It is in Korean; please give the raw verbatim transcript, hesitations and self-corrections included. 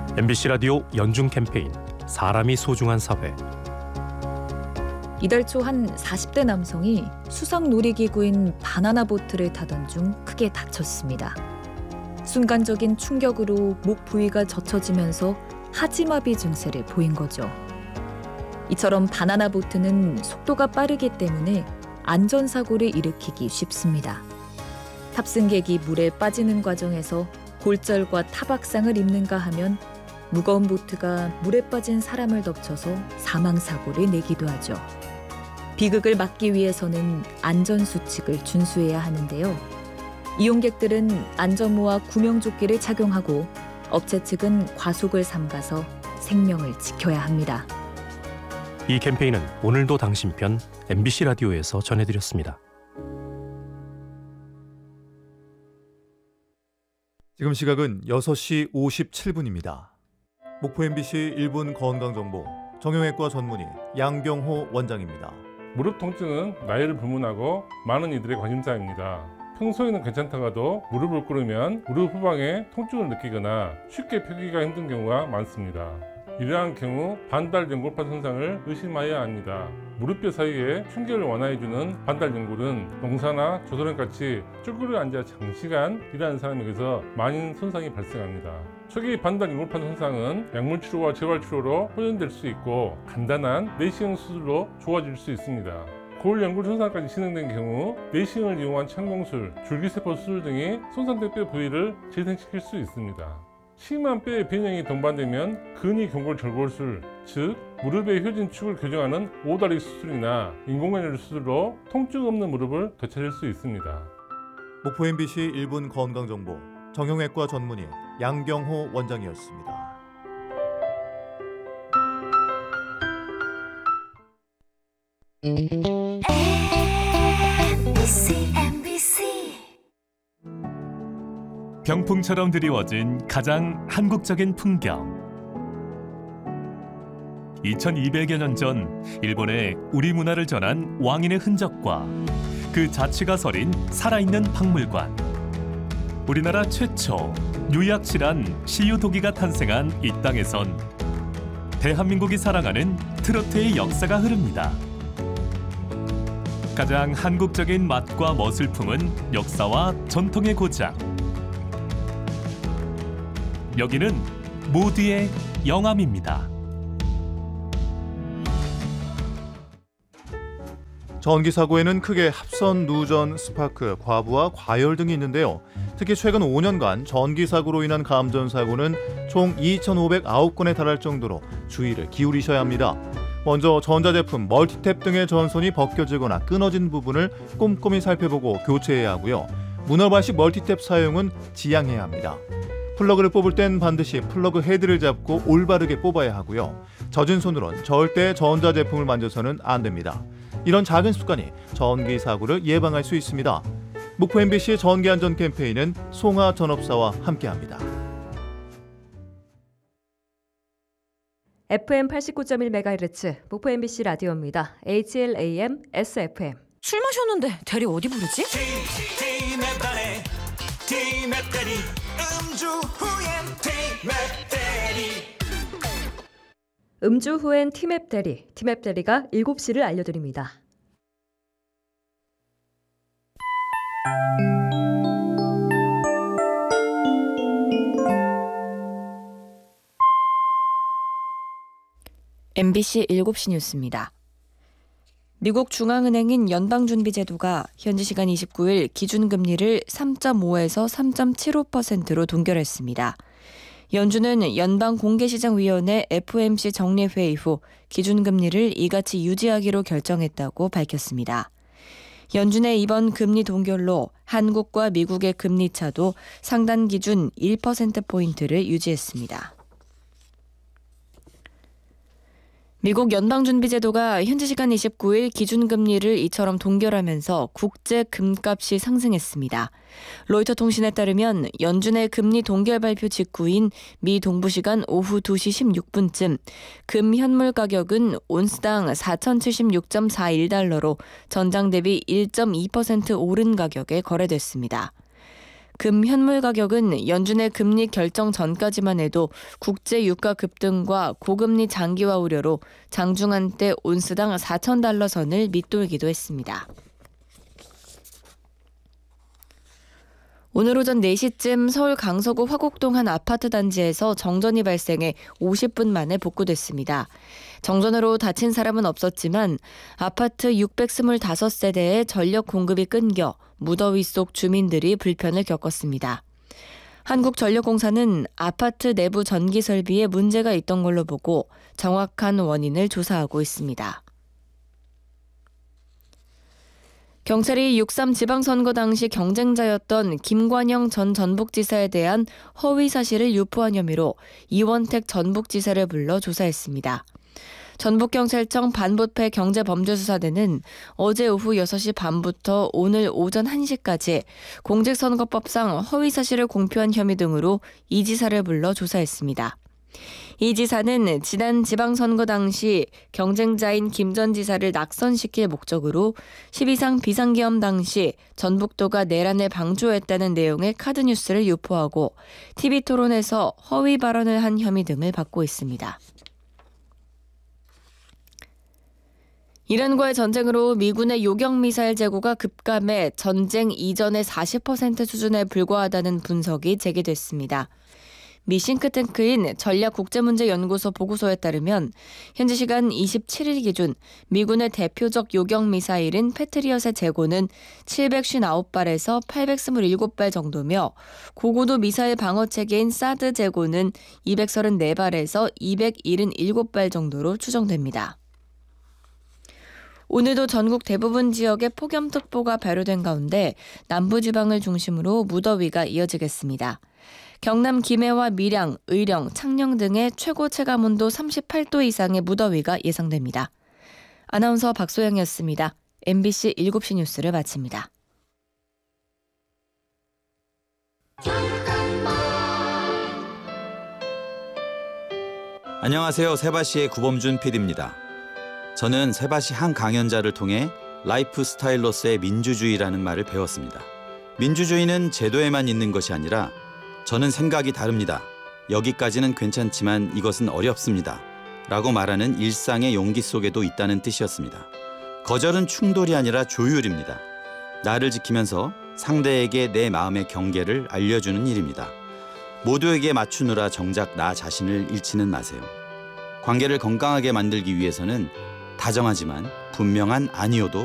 엠비씨 라디오 연중 캠페인 사람이 소중한 사회. 이달 초 한 사십 대 남성이 수상 놀이기구인 바나나 보트를 타던 중 크게 다쳤습니다. 순간적인 충격으로 목 부위가 젖혀지면서 하지마비 증세를 보인 거죠. 이처럼 바나나 보트는 속도가 빠르기 때문에 안전사고를 일으키기 쉽습니다. 탑승객이 물에 빠지는 과정에서 골절과 타박상을 입는가 하면 무거운 보트가 물에 빠진 사람을 덮쳐서 사망사고를 내기도 하죠. 비극을 막기 위해서는 안전수칙을 준수해야 하는데요. 이용객들은 안전모와 구명조끼를 착용하고 업체 측은 과속을 삼가서 생명을 지켜야 합니다. 이 캠페인은 오늘도 당신 편 엠비씨 라디오에서 전해드렸습니다. 지금 시각은 여섯 시 오십칠 분입니다. 목포 엠비씨 일 분 건강정보 정형외과 전문의 양경호 원장입니다. 무릎 통증은 나이를 불문하고 많은 이들의 관심사입니다. 평소에는 괜찮다가도 무릎을 꿇으면 무릎 후방에 통증을 느끼거나 쉽게 펴기가 힘든 경우가 많습니다. 이러한 경우 반달 연골판 손상을 의심해야 합니다. 무릎뼈 사이에 충격을 완화해주는 반달 연골은 농사나 조선행같이 쭈그려 앉아 장시간 일하는 사람에게서 많은 손상이 발생합니다. 초기 반달 연골판 손상은 약물 치료와 재활 치료로 호전될 수 있고 간단한 내시경 수술로 좋아질 수 있습니다. 골 연골 손상까지 진행된 경우 내시경을 이용한 천공술, 줄기세포 수술 등이 손상된 뼈 부위를 재생시킬 수 있습니다. 심한 뼈의 변형이 동반되면 근위 경골 절골술, 즉 무릎의 효진축을 교정하는 오다리 수술이나 인공관절 수술로 통증 없는 무릎을 되찾을 수 있습니다. 목포 엠비씨 일 분 건강정보 정형외과 전문의 양경호 원장이었습니다. 엠비씨, 엠비씨. 병풍처럼 드리워진 가장 한국적인 풍경. 이천이백여 년 전 일본에 우리 문화를 전한 왕인의 흔적과 그 자취가 서린 살아있는 박물관. 우리나라 최초 유약실한 시유도기가 탄생한 이 땅에선 대한민국이 사랑하는 트로트의 역사가 흐릅니다. 가장 한국적인 맛과 멋을 품은 역사와 전통의 고장. 여기는 모두의 영암입니다. 전기 사고에는 크게 합선, 누전, 스파크, 과부하, 과열 등이 있는데요. 특히 최근 오 년간 전기 사고로 인한 감전 사고는 총 이천오백구 건에 달할 정도로 주의를 기울이셔야 합니다. 먼저 전자제품, 멀티탭 등의 전선이 벗겨지거나 끊어진 부분을 꼼꼼히 살펴보고 교체해야 하고요. 문어발식 멀티탭 사용은 지양해야 합니다. 플러그를 뽑을 땐 반드시 플러그 헤드를 잡고 올바르게 뽑아야 하고요. 젖은 손으론 절대 전자제품을 만져서는 안 됩니다. 이런 작은 습관이 전기 사고를 예방할 수 있습니다. 목포 엠비씨 전기안전 캠페인은 송하 전업사와 함께합니다. 에프엠 팔십구 점 일 메가헤르츠 목포 엠비씨 라디오입니다. 에이치엘에이엠, 에스에프엠. 술 마셨는데 대리 어디 부르지? 음주 후엔 티맵 대리, 티맵 대리가 일곱 시를 알려드립니다. 엠비씨 일곱 시 뉴스입니다. 미국 중앙은행인 연방준비제도가 현지 시간 이십구 일 기준금리를 삼 점 오에서 삼 점 칠오 퍼센트로 동결했습니다. 연준은 연방공개시장위원회 에프오엠씨 정례회의 후 기준금리를 이같이 유지하기로 결정했다고 밝혔습니다. 연준의 이번 금리 동결로 한국과 미국의 금리 차도 상단 기준 일 퍼센트포인트를 유지했습니다. 미국 연방준비제도가 현지 시간 이십구 일 기준금리를 이처럼 동결하면서 국제 금값이 상승했습니다. 로이터 통신에 따르면 연준의 금리 동결 발표 직후인 미 동부시간 오후 두 시 십육 분쯤 금 현물 가격은 온스당 사천칠십육 점 사일 달러로 전장 대비 일 점 이 퍼센트 오른 가격에 거래됐습니다. 금 현물 가격은 연준의 금리 결정 전까지만 해도 국제 유가 급등과 고금리 장기화 우려로 장중 한때 온스당 사천 달러 선을 밑돌기도 했습니다. 오늘 오전 네 시쯤 서울 강서구 화곡동 한 아파트 단지에서 정전이 발생해 오십 분 만에 복구됐습니다. 정전으로 다친 사람은 없었지만 아파트 육백이십오 세대의 전력 공급이 끊겨 무더위 속 주민들이 불편을 겪었습니다. 한국전력공사는 아파트 내부 전기 설비에 문제가 있던 걸로 보고 정확한 원인을 조사하고 있습니다. 경찰이 육삼 지방선거 당시 경쟁자였던 김관영 전 전북지사에 대한 허위 사실을 유포한 혐의로 이원택 전북지사를 불러 조사했습니다. 전북경찰청 반부패 경제범죄수사대는 어제 오후 여섯 시 반부터 오늘 오전 한 시까지 공직선거법상 허위 사실을 공표한 혐의 등으로 이 지사를 불러 조사했습니다. 이 지사는 지난 지방선거 당시 경쟁자인 김 전 지사를 낙선시킬 목적으로 십이상 비상계엄 당시 전북도가 내란을 방조했다는 내용의 카드뉴스를 유포하고 티비토론에서 허위 발언을 한 혐의 등을 받고 있습니다. 이란과의 전쟁으로 미군의 요격미사일 재고가 급감해 전쟁 이전의 사십 퍼센트 수준에 불과하다는 분석이 제기됐습니다. 미 싱크탱크인 전략국제문제연구소 보고서에 따르면 현지 시간 이십칠일 기준 미군의 대표적 요격미사일인 패트리엇의 재고는 칠백오십구 발에서 팔백이십칠 발 정도며 고고도 미사일 방어체계인 사드 재고는 이백삼십사 발에서 이백칠십칠 발 정도로 추정됩니다. 오늘도 전국 대부분 지역에 폭염특보가 발효된 가운데 남부지방을 중심으로 무더위가 이어지겠습니다. 경남 김해와 밀양, 의령, 창녕 등의 최고 체감온도 삼십팔 도 이상의 무더위가 예상됩니다. 아나운서 박소영이었습니다. 엠비씨 일곱 시 뉴스를 마칩니다. 안녕하세요. 세바시의 구범준 피디입니다. 저는 세바시 한 강연자를 통해 라이프 스타일로서의 민주주의라는 말을 배웠습니다. 민주주의는 제도에만 있는 것이 아니라 저는 생각이 다릅니다. 여기까지는 괜찮지만 이것은 어렵습니다. 라고 말하는 일상의 용기 속에도 있다는 뜻이었습니다. 거절은 충돌이 아니라 조율입니다. 나를 지키면서 상대에게 내 마음의 경계를 알려주는 일입니다. 모두에게 맞추느라 정작 나 자신을 잃지는 마세요. 관계를 건강하게 만들기 위해서는 다정하지만 분명한 아니오도